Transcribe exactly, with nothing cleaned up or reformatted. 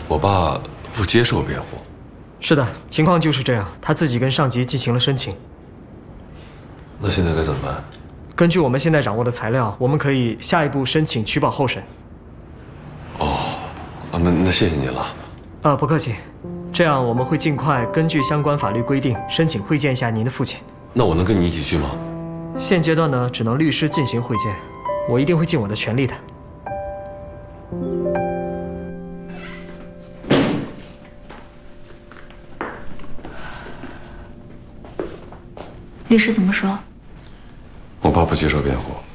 我爸不接受辩护。 是的，情况就是这样，他自己跟上级进行了申请。 那现在该怎么办？ 根据我们现在掌握的材料，我们可以下一步申请取保候审。 哦，啊，那那谢谢您了。 啊，不客气。这样我们会尽快根据相关法律规定申请会见一下您的父亲。 那我能跟你一起去吗？ 现阶段呢，只能律师进行会见，我一定会尽我的全力的。 律师怎么说？ 我爸不接受辩护。